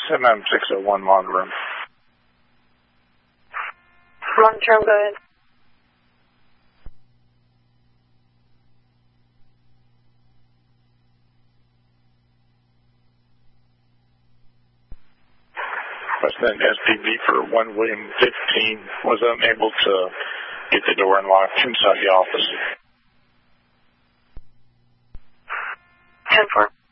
MM601 long room. Long term, go ahead. West End SPB for 1 William 15 was unable to get the door unlocked inside the office. 10-4.